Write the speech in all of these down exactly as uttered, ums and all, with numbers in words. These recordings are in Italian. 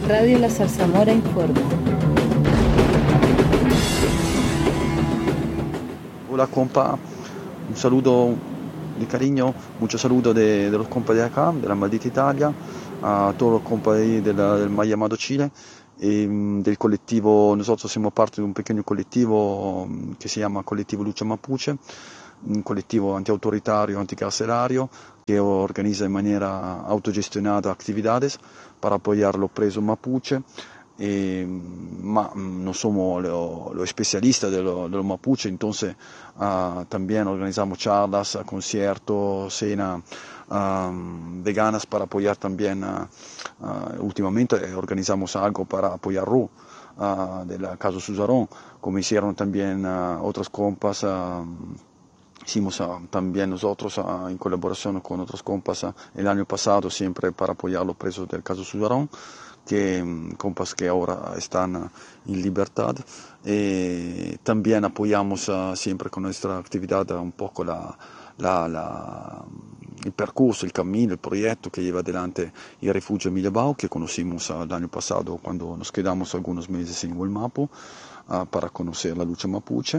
Radio La Zarzamora informa. Hola compa, un saludo de cariño, mucho saludo de, de los compas de acá, de la maldita Italia, a todos los compas de, de la, del mal llamado Chile, y del colectivo. Nosotros somos parte de un pequeño colectivo que se llama Colectivo Lucha Mapuche, un colectivo antiautoritario, anticarcelario, que organiza en manera autogestionada actividades para apoyar a los presos mapuche. Eh, ma no somos los lo especialistas de los lo mapuche, entonces uh, también organizamos charlas, conciertos, cena uh, veganas para apoyar también. Uh, uh, últimamente organizamos algo para apoyar Ru uh, del caso Susarón, como hicieron también uh, otros compas. Uh, Hicimos uh, también nosotros uh, en colaboración con otros compas uh, el año pasado, siempre para apoyar a los presos del caso Susarón, que um, compas que ahora están uh, en libertad. Eh, también apoyamos uh, siempre con nuestra actividad uh, un poco la, la, la, el percurso, el camino, el proyecto que lleva adelante el refugio Emilia Bau, que conocimos uh, el año pasado cuando nos quedamos algunos meses en Huelmapo uh, para conocer la lucha mapuche.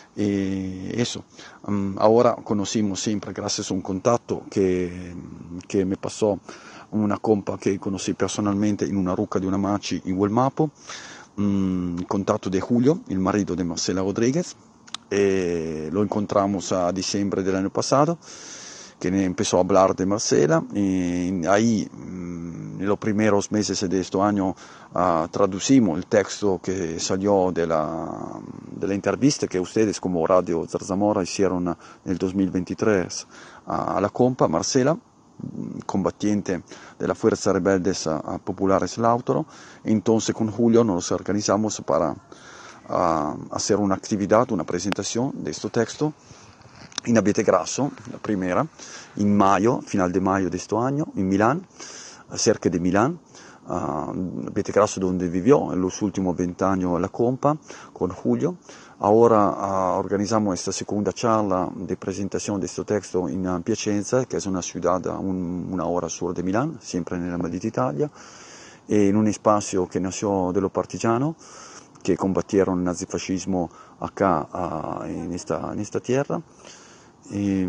Y eso, um, ahora conocimos siempre gracias a un contacto que, que me pasó una compa que conocí personalmente en una ruca de una machi en Huelmapo, un contacto de Julio, el marido de Marcela Rodríguez. Eh, lo encontramos a diciembre del año pasado, que empezó a hablar de Marcela, y ahí en los primeros meses de este año uh, traducimos el texto que salió de la, de la entrevista que ustedes como Radio Zarzamora hicieron en el dos mil veintitrés uh, a la compa Marcela, combatiente de la Fuerza Rebeldes uh, Populares Lautaro. Entonces con Julio nos organizamos para uh, hacer una actividad, una presentación de este texto en Abietegrasso, la primera, en mayo, final de mayo de este año, en Milán, cerca de Milán, uh, Abietegrasso donde vivió en los últimos veinte años la compa, con Julio. Ahora uh, organizamos esta segunda charla de presentación de este texto en uh, Piacenza, que es una ciudad a un, una hora sur de Milán, siempre en la maldita Italia, en un espacio que nació de los partisanos, que combatieron el nazifascismo acá uh, en, esta, en esta tierra. Y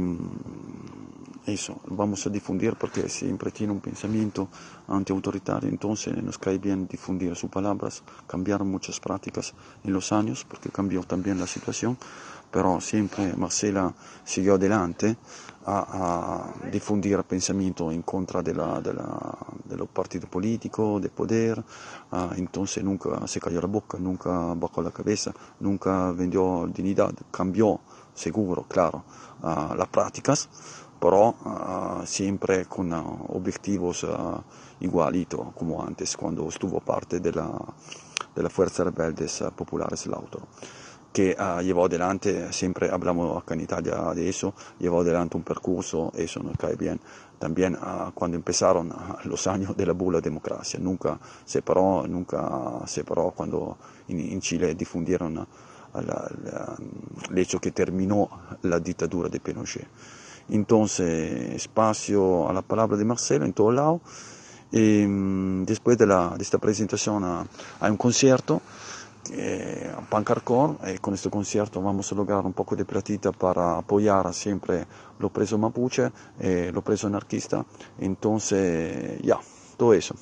eso vamos a difundir porque siempre tiene un pensamiento antiautoritario, entonces nos cae bien difundir sus palabras. Cambiaron muchas prácticas en los años porque cambió también la situación, pero siempre Marcela siguió adelante a, a difundir pensamiento en contra de, la, de, la, de los partidos políticos, de poder. Uh, entonces nunca se cayó la boca, nunca bajó la cabeza, nunca vendió dignidad, cambió seguro, claro, uh, las prácticas, pero uh, siempre con uh, objetivos uh, igualitos como antes, cuando estuvo parte de la, de la Fuerza Rebeldes uh, Populares Lautaro, que uh, llevó adelante, siempre hablamos acá en Italia de eso, llevó adelante un percurso, eso nos cae bien, también uh, cuando empezaron uh, los años de la bula democracia, nunca se paró, nunca se paró cuando en, en Chile difundieron uh, La, la, el hecho que terminó la dictadura de Pinochet. Entonces, espacio a la palabra de Marcela en todo lado. Y, después de, la, de esta presentación uh, hay un concierto, eh, Punk Hardcore, y con este concierto vamos a lograr un poco de platita para apoyar siempre los presos mapuche, eh, los presos anarquistas. Entonces, ya, todo eso.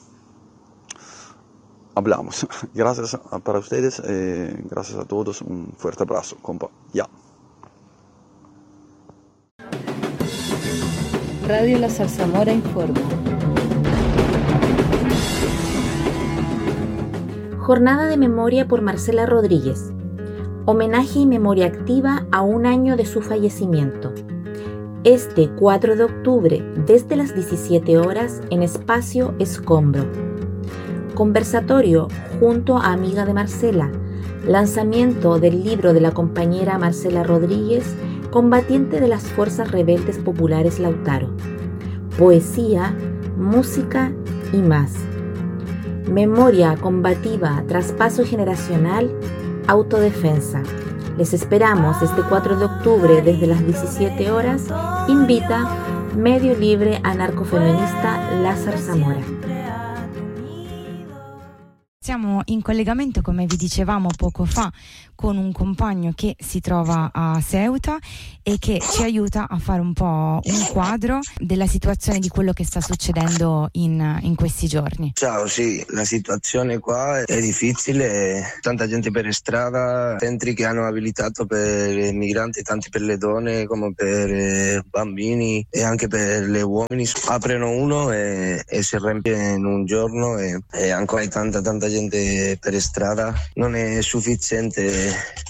Hablamos. Gracias para ustedes, eh, gracias a todos, un fuerte abrazo, compa. Ya. Radio La Zarzamora informa. Jornada de memoria por Marcela Rodríguez. Homenaje y memoria activa a un año de su fallecimiento. Este cuatro de octubre, desde las diecisiete horas, en Espacio Escombro. Conversatorio junto a amiga de Marcela, lanzamiento del libro de la compañera Marcela Rodríguez, combatiente de las Fuerzas Rebeldes Populares Lautaro, poesía, música y más. Memoria combativa, traspaso generacional, autodefensa. Les esperamos este cuatro de octubre desde las diecisiete horas. Invita Medio Libre Anarcofeminista La Zarzamora. siamo in collegamento, come vi dicevamo poco fa, con un compagno che si trova a Ceuta e che ci aiuta a fare un po' un quadro della situazione, di quello che sta succedendo in, in questi giorni. Ciao, sì, la situazione qua è difficile, tanta gente per strada, centri che hanno abilitato per i migranti, tanti per le donne come per i bambini e anche per le uomini. Aprono uno e, e si riempie in un giorno e, e ancora tanta tanta gente per strada. Non è sufficiente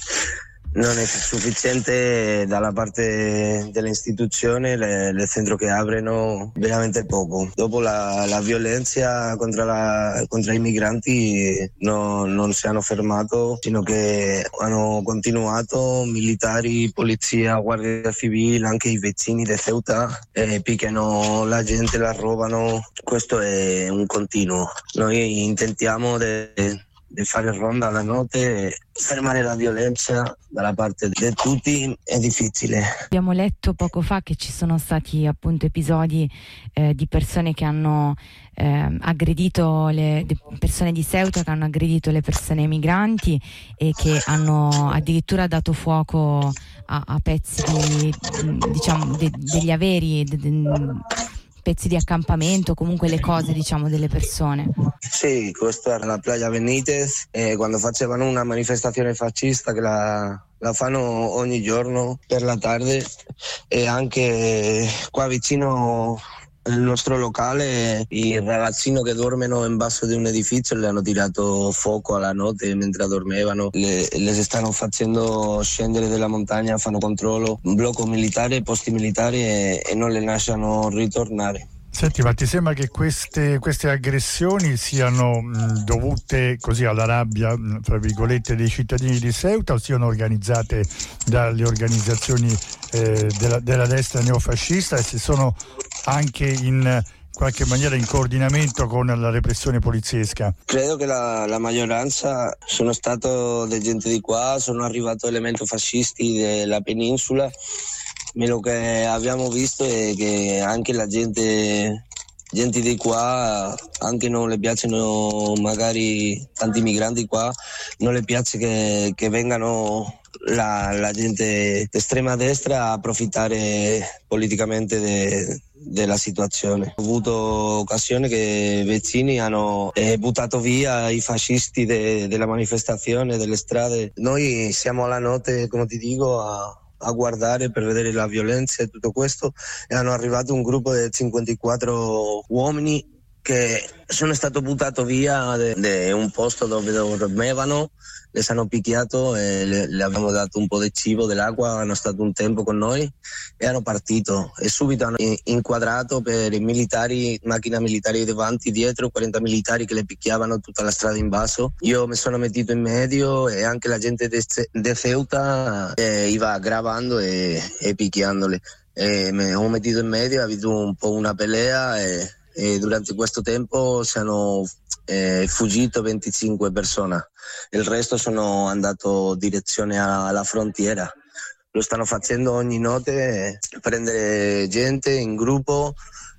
Non è sufficiente dalla parte dell'istituzione, le, le centro che aprono veramente poco. Dopo la, la violenza contro, la, contro i migranti no, non si hanno fermato, sino che hanno continuato militari, polizia, guardia civile, anche i vicini di Ceuta, eh, picchiano la gente, la rubano. Questo è un continuo. Noi intentiamo di di fare ronda la notte e fermare la violenza dalla parte di tutti è difficile. Abbiamo letto poco fa che ci sono stati appunto episodi eh, di persone che hanno eh, aggredito le persone di Ceuta, che hanno aggredito le persone migranti e che hanno addirittura dato fuoco a, a pezzi di, diciamo, de, degli averi, de, de, pezzi di accampamento, comunque le cose, diciamo, delle persone. Sì, questo era la Playa Benitez, e quando facevano una manifestazione fascista che la, la fanno ogni giorno per la tarde, e anche qua vicino nel nostro locale i ragazzini che dormono in basso di un edificio le hanno tirato fuoco alla notte mentre dormivano, le, le stanno facendo scendere dalla montagna, fanno controllo, un blocco militare, posti militari e, e non le lasciano ritornare. Senti, ma ti sembra che queste, queste aggressioni siano mh, dovute così alla rabbia, mh, fra virgolette, dei cittadini di Ceuta, o siano organizzate dalle organizzazioni eh, della, della destra neofascista, e se sono anche in qualche maniera in coordinamento con la repressione poliziesca? Credo che la, la maggioranza sono stato di gente di qua, sono arrivati elementi fascisti della penisola. Quello che abbiamo visto è che anche la gente, gente di qua, anche non le piacciono magari tanti migranti qua, non le piace che, che vengano la, la gente d'estrema destra a approfittare politicamente de, della situazione. Ho avuto occasione che i vicini hanno eh, buttato via i fascisti de, della manifestazione, delle strade. Noi siamo alla notte, come ti dico, a a guardare per vedere la violenza e tutto questo, e hanno arrivato un gruppo di cinquantaquattro uomini che sono stato buttato via da un posto dove dormivano, le hanno picchiato e le, le abbiamo dato un po' di cibo, dell'acqua, hanno stato un tempo con noi e hanno partito, e subito hanno inquadrato per i militari, macchina militari davanti, dietro, quaranta militari che le picchiavano tutta la strada in basso. Io mi sono mettito in medio e anche la gente di Ceuta eh, iva gravando e, e picchiandole. E mi ho mettito in medio, ho avuto un po' una pelea e e durante questo tempo sono eh, fuggito venticinque persone, il resto sono andato in direzione alla frontiera. Lo stanno facendo ogni notte, prendere gente in gruppo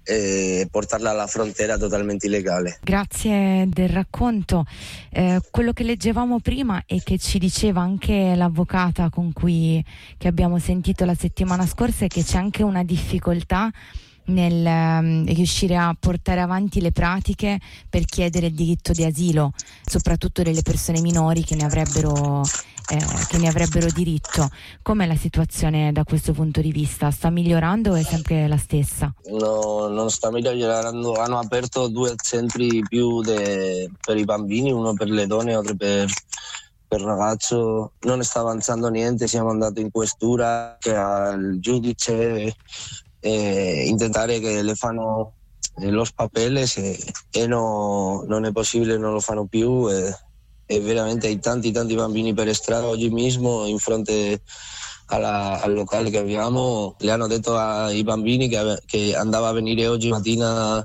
e portarla alla frontiera totalmente illegale. Grazie del racconto. Eh, quello che leggevamo prima e che ci diceva anche l'avvocata con cui che abbiamo sentito la settimana scorsa è che c'è anche una difficoltà nel um, riuscire a portare avanti le pratiche per chiedere il diritto di asilo, soprattutto delle persone minori che ne avrebbero eh, che ne avrebbero diritto. Com'è la situazione da questo punto di vista? Sta migliorando o è sempre la stessa? No, non sta migliorando. Hanno aperto due centri più de, per i bambini, uno per le donne e altro per per il ragazzo. Non sta avanzando niente, siamo andati in questura che al giudice e intentare che le fanno eh, los papeles e, e no, non è possibile, non lo fanno più e, e veramente hai tanti tanti bambini per strada. Oggi mismo in fronte alla, al locale che abbiamo le hanno detto ai bambini che, che andava a venire oggi mattina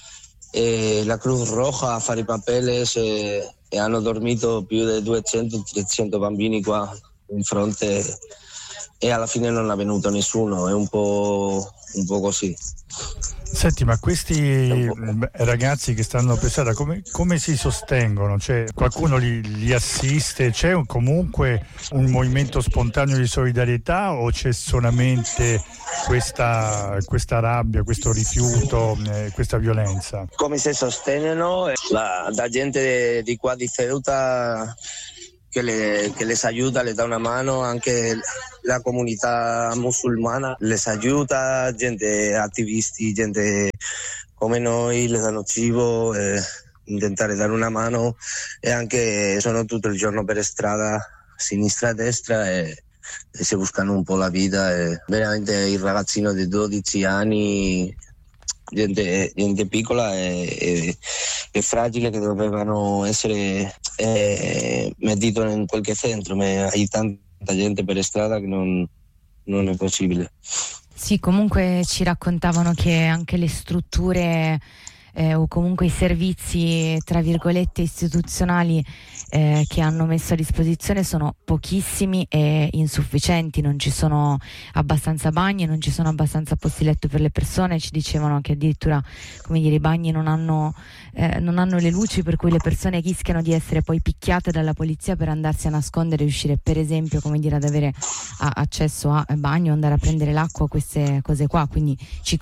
eh, la Cruz Roja a fare i papeles e, e hanno dormito più di duecento trecento bambini qua in fronte e alla fine non è venuto nessuno, è un po', un po' così. Senti, ma questi ragazzi che stanno per strada come, come si sostengono? Cioè, qualcuno li, li assiste? C'è un, comunque un movimento spontaneo di solidarietà o c'è solamente questa, questa rabbia, questo rifiuto, eh, questa violenza? Come si sostengono? La, la gente di qua di Ceuta che, le, che les aiuta, les dà una mano, anche la comunità musulmana les aiuta, gente attivisti, gente come noi, le danno cibo, eh, intentare dare una mano, e anche sono tutto il giorno per strada, sinistra e destra, e, e si buscano un po' la vita. E veramente il ragazzino di dodici anni, gente, gente piccola e, e, e fragile, che dovevano essere eh, mettiti in qualche centro, ma hai tanta gente per strada che non, non è possibile. Sì, comunque ci raccontavano che anche le strutture eh, o comunque i servizi, tra virgolette, istituzionali eh, che hanno messo a disposizione sono pochissimi e insufficienti. Non ci sono abbastanza bagni, non ci sono abbastanza posti letto per le persone. Ci dicevano che addirittura, come dire, i bagni non hanno, eh, non hanno le luci, per cui le persone rischiano di essere poi picchiate dalla polizia per andarsi a nascondere e riuscire, per esempio, come dire, ad avere a, accesso a bagno, andare a prendere l'acqua, queste cose qua. Quindi ci,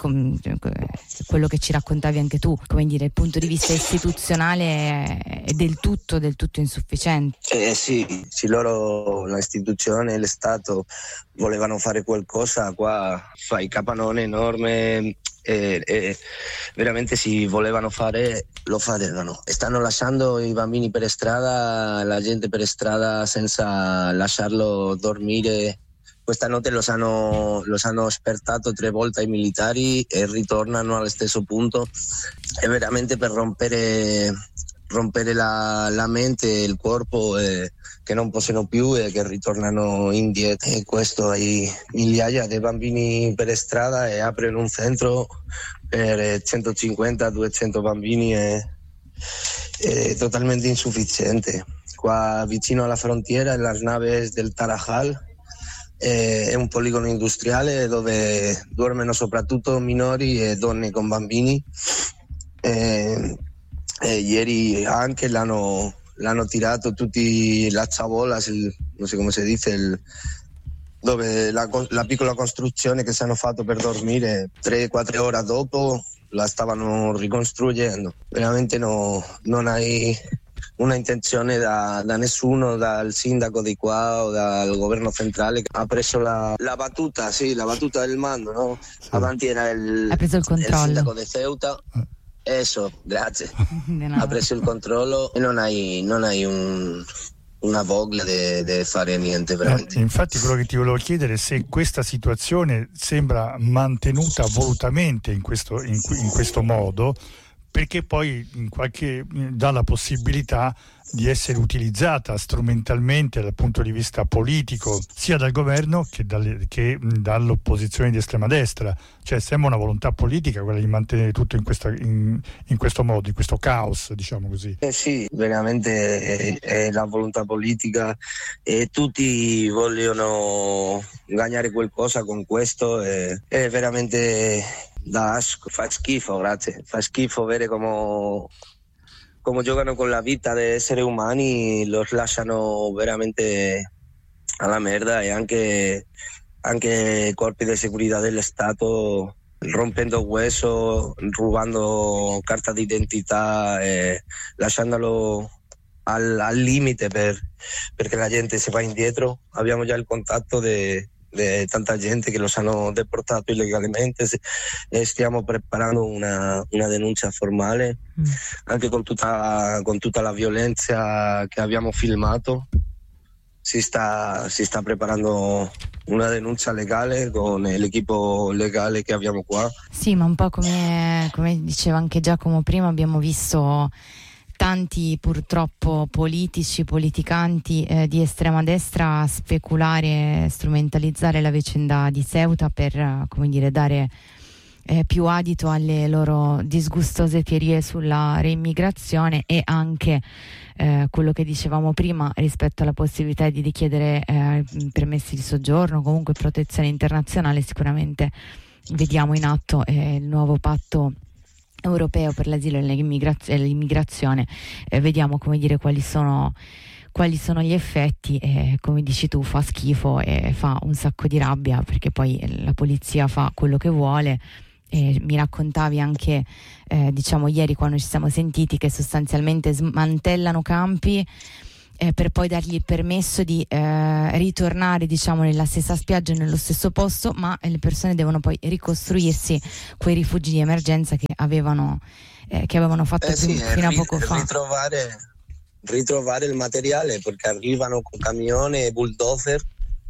quello che ci raccontavi anche tu, come dire, il punto di vista istituzionale è del tutto, del tutto insufficiente. Eh sì, sì, loro, l'istituzione, lo Stato volevano fare qualcosa, qua fai capannone enorme e, e veramente si volevano fare, lo facevano. E stanno lasciando i bambini per strada, la gente per strada senza lasciarlo dormire. Questa notte los hanno, los hanno spertato tre volte i militari e ritornano allo stesso punto. È veramente per rompere, rompere la, la mente e il corpo, eh, che non possono più e che ritornano indietro. E questo, hai migliaia di bambini per strada e aprono un centro per centocinquanta duecento bambini, è, è totalmente insufficiente. Qua vicino alla frontiera, las naves del Tarajal, è un poligono industriale dove dormono soprattutto minori e donne con bambini. E, e ieri anche l'hanno, l'hanno tirato tutti la chabolas, il, non so come si dice, il, dove la, la piccola costruzione che si hanno fatto per dormire, tre quattro ore dopo la stavano ricostruendo. Veramente no, non hai una intenzione da, da nessuno, dal sindaco di qua o dal governo centrale, che ha preso la, la battuta, sì, la battuta del mando, no? Sì. Avanti era il, ha preso il controllo. Il sindaco di Ceuta. Eso, grazie. Ha preso il controllo e non hai, non hai un, una voglia di fare niente veramente. Eh, infatti quello che ti volevo chiedere è se questa situazione sembra mantenuta volutamente in questo, in, in questo modo, perché poi in qualche dà la possibilità di essere utilizzata strumentalmente dal punto di vista politico sia dal governo che, dalle, che dall'opposizione di estrema destra. Cioè sembra una volontà politica quella di mantenere tutto in, questa, in, in questo modo, in questo caos, diciamo così. Eh sì, veramente è, è la volontà politica e tutti vogliono guadagnare qualcosa con questo, e, è veramente da asco, fa schifo, grazie, fa schifo vedere come come giocano con la vita degli esseri umani, los lasciano veramente alla merda, e anche, anche i corpi di segurità dello Stato rompendo hueso, rubando carta d'identità e lasciandolo al, al limite per, perché la gente si va indietro. Abbiamo già il contatto di di tanta gente che lo hanno deportato illegalmente e stiamo preparando una, una denuncia formale, mm. anche con tutta, con tutta la violenza che abbiamo filmato. Si sta, si sta preparando una denuncia legale con l'equipo legale che abbiamo qua. Sì, ma un po' come, come diceva anche Giacomo prima, abbiamo visto tanti purtroppo politici, politicanti eh, di estrema destra speculare, strumentalizzare la vicenda di Ceuta per, come dire, dare eh, più adito alle loro disgustose teorie sulla reimmigrazione e anche eh, quello che dicevamo prima rispetto alla possibilità di richiedere eh, permessi di soggiorno, comunque protezione internazionale. Sicuramente vediamo in atto eh, il nuovo patto europeo per l'asilo e l'immigraz- l'immigrazione, eh, vediamo come dire quali sono quali sono gli effetti e, come dici tu, fa schifo e fa un sacco di rabbia, perché poi la polizia fa quello che vuole. E mi raccontavi anche eh, diciamo ieri, quando ci siamo sentiti, che sostanzialmente smantellano campi eh, per poi dargli il permesso di eh, ritornare diciamo nella stessa spiaggia, nello stesso posto, ma le persone devono poi ricostruirsi quei rifugi di emergenza che avevano eh, che avevano fatto eh sì, fino a poco fa. Ritrovare, ritrovare il materiale, perché arrivano con camioni e bulldozer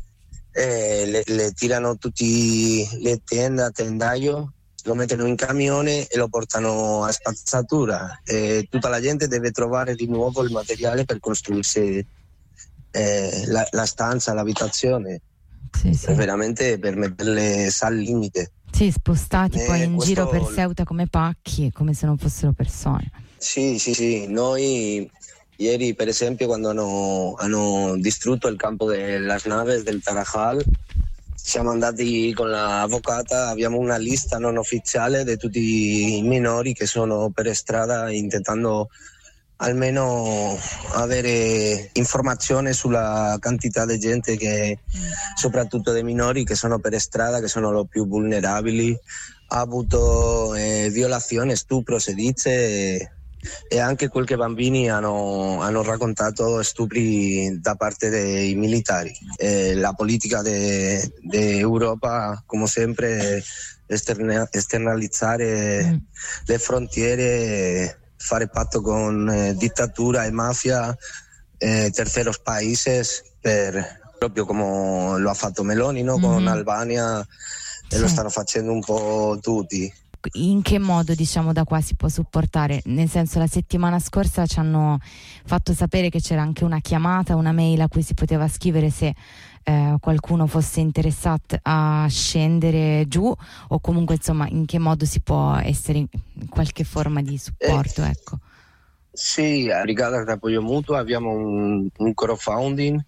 e le, le tirano tutti le tende a tendaio, lo mettono in camione e lo portano a spazzatura, e tutta la gente deve trovare di nuovo il materiale per costruirsi eh, la, la stanza, l'abitazione. Sì, sì. Veramente per metterle al limite. Sì, spostati e poi in questo... giro per Ceuta come pacchi, come se non fossero persone. Sì, sì, sì. Noi ieri, per esempio, quando hanno, hanno distrutto il campo delle naves del Tarajal, siamo andati con l'avvocata, abbiamo una lista non ufficiale di tutti i minori che sono per strada, intentando almeno avere informazione sulla quantità di gente che, soprattutto dei minori che sono per strada, che sono lo più vulnerabili. Ha avuto eh, violazione, stupro, si dice, e, e anche qualche bambini hanno, hanno raccontato stupri da parte dei militari. Eh, la politica dell'Europa, come sempre, esterna, esternalizzare mm. le frontiere, fare patto con eh, dittatura e mafia, eh, terceros países, per, proprio come lo ha fatto Meloni, no? Con mm-hmm. Albania, e sì. Lo stanno facendo un po' tutti. In che modo, diciamo, da qua si può supportare? Nel senso, la settimana scorsa ci hanno fatto sapere che c'era anche una chiamata, una mail a cui si poteva scrivere se eh, qualcuno fosse interessato a scendere giù, o comunque insomma in che modo si può essere in qualche forma di supporto, eh, ecco. Sì, a Brigata d'Appoggio Mutuo abbiamo un, un crowdfunding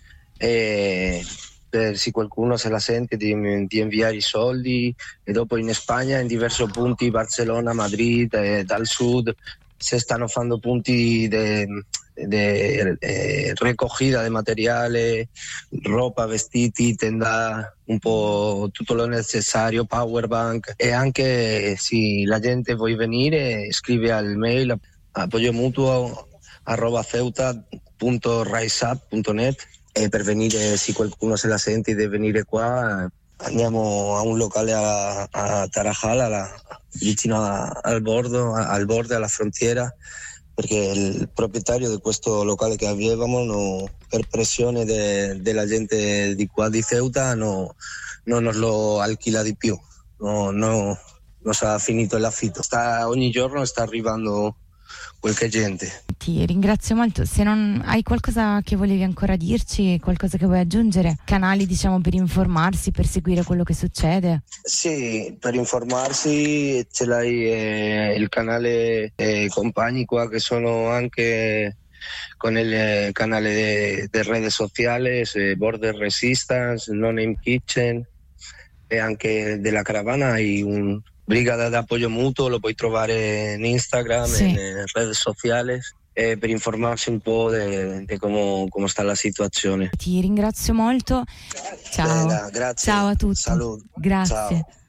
e per se qualcuno se la sente di, di inviare i soldi, e dopo in Spagna, in diversi punti, Barcellona, Madrid, e dal sud, si stanno facendo punti di recollida di materiale, roba, vestiti, tenda, un po' tutto lo necessario, power bank, e anche se la gente vuole venire scrive al mail appogiomutuo arroba ceuta punto riseup punto net, e per venire, se qualcuno se la sente di venire qua, andiamo a un locale a, a Tarajal, alla, vicino a, al bordo, a, al bordo, alla frontiera, perché il proprietario di questo locale che avevamo, no, per pressione de, della gente di qua di Ceuta, no, non nos lo alquila di più, no, no, non ha finito l'affitto. Sta, ogni giorno sta arrivando qualche gente. Ti ringrazio molto. Se non hai qualcosa che volevi ancora dirci, qualcosa che vuoi aggiungere, canali diciamo per informarsi, per seguire quello che succede? Sì, per informarsi ce l'hai eh, il canale eh, compagni qua che sono anche con il eh, canale delle reti sociali, eh, Border Resistance, No Name Kitchen, e anche della caravana hai un Brigata d'Appoggio Mutuo, lo puoi trovare in Instagram, sì. in redes sociales, eh, per informarsi un po' di come sta la situazione. Ti ringrazio molto. Ciao. Bella, grazie. Ciao a tutti. Salud. Grazie. Ciao.